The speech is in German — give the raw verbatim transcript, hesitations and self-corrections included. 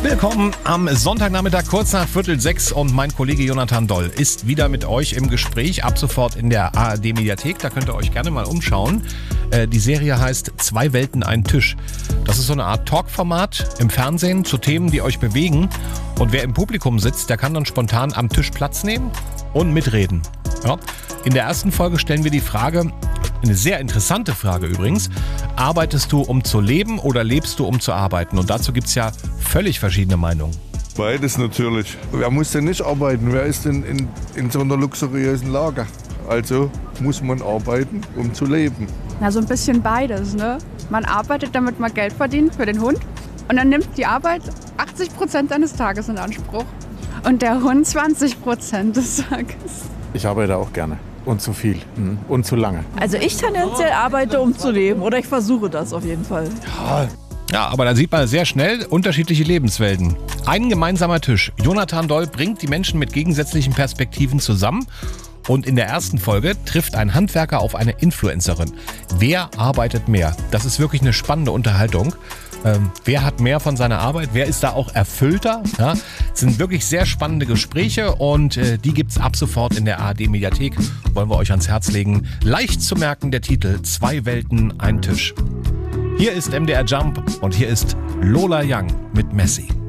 Willkommen am Sonntagnachmittag kurz nach Viertel sechs und mein Kollege Jonathan Doll ist wieder mit euch im Gespräch, ab sofort in der A R D-Mediathek, da könnt ihr euch gerne mal umschauen. Äh, die Serie heißt Zwei Welten, ein Tisch. Das ist so eine Art Talkformat im Fernsehen zu Themen, die euch bewegen, und wer im Publikum sitzt, der kann dann spontan am Tisch Platz nehmen und mitreden. Ja. In der ersten Folge stellen wir die Frage, eine sehr interessante Frage übrigens: Arbeitest du, um zu leben, oder lebst du, um zu arbeiten? Und dazu gibt es ja völlig verschiedene Meinungen. Beides natürlich. Wer muss denn nicht arbeiten? Wer ist denn in, in so einer luxuriösen Lage? Also muss man arbeiten, um zu leben. Na, so ein bisschen beides, ne? Man arbeitet, damit man Geld verdient für den Hund. Und dann nimmt die Arbeit achtzig Prozent deines Tages in Anspruch. Und der Hund zwanzig Prozent des Tages. Ich arbeite auch gerne. Und zu viel. Und zu lange. Also ich tendenziell arbeite, um zu leben. Oder ich versuche das auf jeden Fall. Ja. Ja, aber dann sieht man sehr schnell unterschiedliche Lebenswelten. Ein gemeinsamer Tisch. Jonathan Doll bringt die Menschen mit gegensätzlichen Perspektiven zusammen. Und in der ersten Folge trifft ein Handwerker auf eine Influencerin. Wer arbeitet mehr? Das ist wirklich eine spannende Unterhaltung. Ähm, wer hat mehr von seiner Arbeit? Wer ist da auch erfüllter? Ja, es sind wirklich sehr spannende Gespräche und äh, die gibt's ab sofort in der A R D-Mediathek. Wollen wir euch ans Herz legen. Leicht zu merken der Titel: Zwei Welten, ein Tisch. Hier ist M D R Jump und hier ist Lola Young mit Messi.